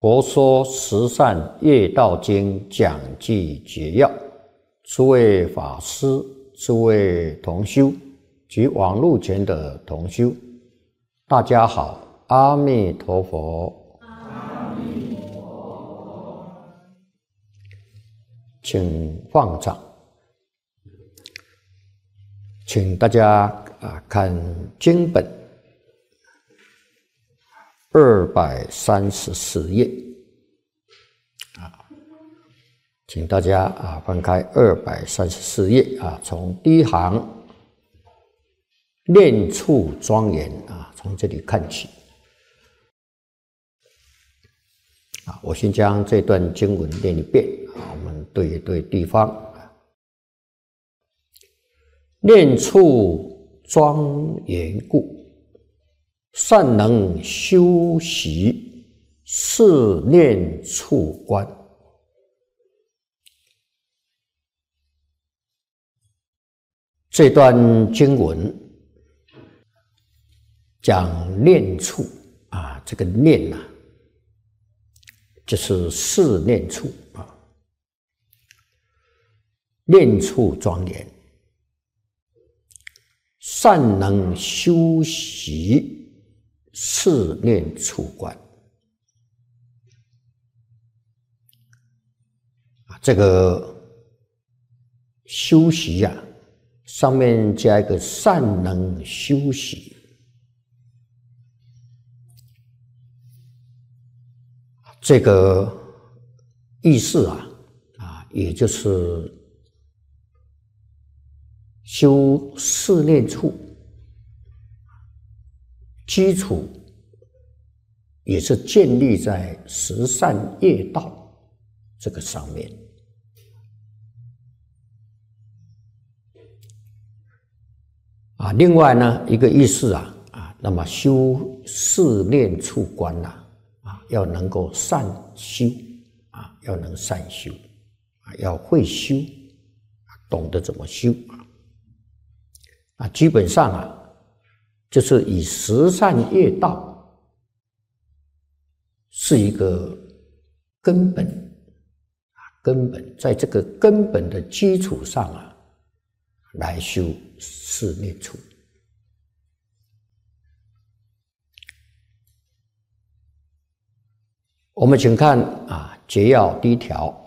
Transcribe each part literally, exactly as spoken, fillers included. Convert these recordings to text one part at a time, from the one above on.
佛说十善业道经讲记解要，诸位法师、诸位同修及网络前的同修，大家好，阿弥陀佛。 阿弥陀佛。 请放掌，请大家啊看经本二百三十四页啊，请大家啊翻开二百三十四页啊，从第一行念处庄严啊，从这里看起啊。我先将这段经文念一遍啊，我们对一对地方。念处庄严故，善能修习是念处观。这段经文讲念处啊，这个念啊，就是四念处啊，念处庄严，善能修习是念处观。这个修习啊，上面加一个善能修习，这个意思啊啊，也就是修四念处基础也是建立在十善业道这个上面啊。另外呢，一个意思啊啊，那么修四念处观呐啊，要能够善修啊，要能善修啊，要会修，懂得怎么修啊。基本上啊，就是以十善业道是一个根本啊，根本在这个根本的基础上啊，来修四念处。我们请看啊，解要第一条：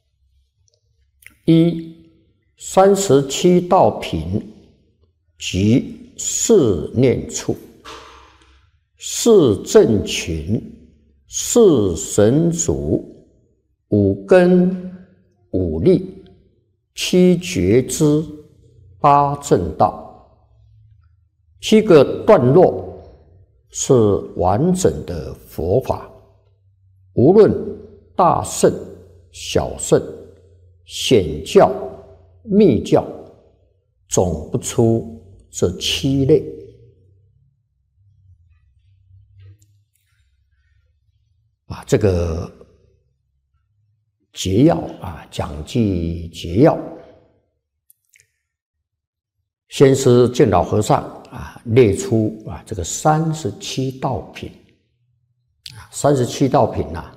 一、三十七道品及四念处，四正群，四神足，五根，五力，七觉支，八正道，七个段落是完整的佛法。无论大乘、小乘、显教、密教，总不出这七类。啊，这个解要啊，讲记解要，先是见老和尚啊列出啊这个三十七道品。三十七道品呐、啊，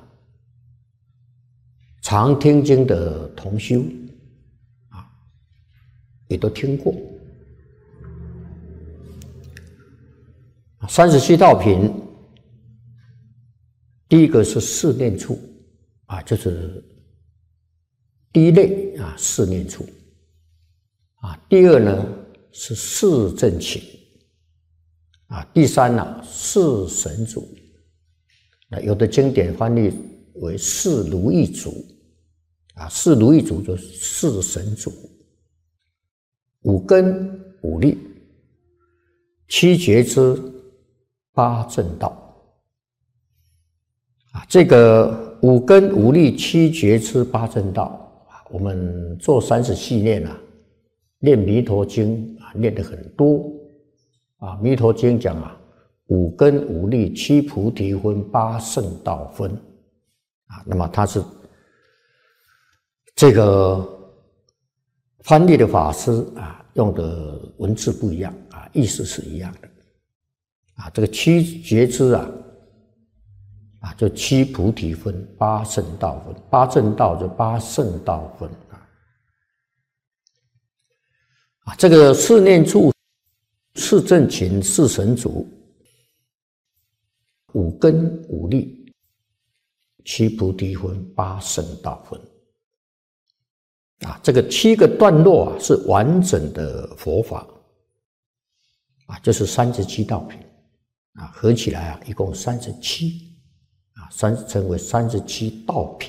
常听经的同修啊，也都听过。三十七道品，第一个是四念处啊，就是第一类啊，四念处啊。第二呢是四正勤啊，第三呢、啊、四神足。那有的经典翻译为四如意足啊，四如意足就是四神足，五根五力，七觉支，八正道啊。这个五根五力七觉支八正道，我们做三十系念啊，念弥陀经啊，念得很多啊。弥陀经讲啊，五根五力七菩提分八圣道分啊，那么它是这个翻译的法师啊，用的文字不一样啊，意思是一样的啊。这个七觉支啊，啊就七菩提分、八圣道分，八正道就八圣道分啊。啊，这个四念处、四正勤、四神足、五根五力、七菩提分、八圣道分。啊，这个七个段落啊是完整的佛法啊，就是三十七道品啊，合起来啊一共三十七啊，三称为三十七道品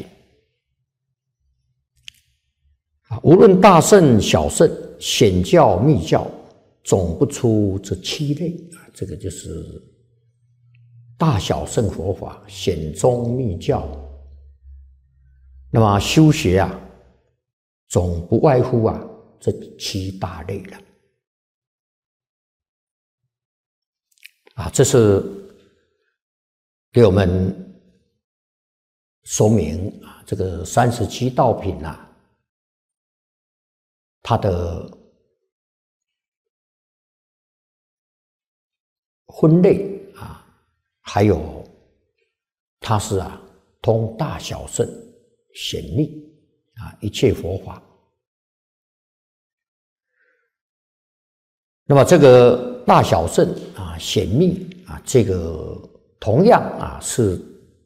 啊。无论大圣小圣、显教密教，总不出这七类啊。这个就是大小圣佛法、显宗密教。那么修学啊，总不外乎啊这七大类了啊，这是给我们说明啊，这个三十七道品啊，它的分类啊，还有它是啊通大小圣、显密啊一切佛法。那么这个大小圣啊、显密啊，这个同样啊是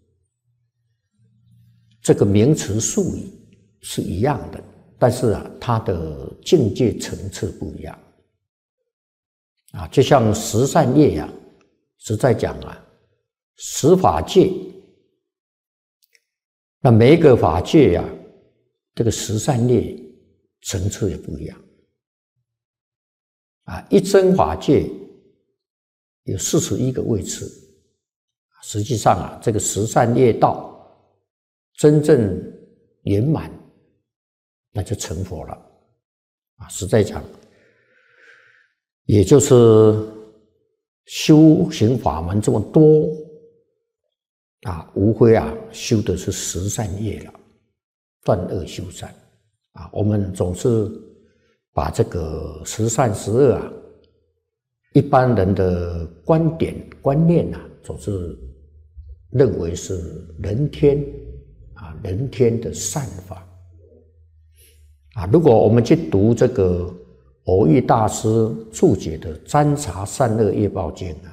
这个名词术语是一样的，但是啊它的境界层次不一样啊。就像十善业呀、啊，实在讲啊，十法界，那每一个法界呀、啊，这个十善业层次也不一样。啊，一真法界有四十一个位次，实际上啊，这个十善业道真正圆满，那就成佛了啊！实在讲，也就是修行法门这么多啊，无非啊修的是十善业了，断恶修善啊。我们总是把这个十善十恶啊，一般人的观点观念啊，总是认为是人天啊，人天的善法啊。如果我们去读这个蕅益大师注解的《占察善恶业报经》啊，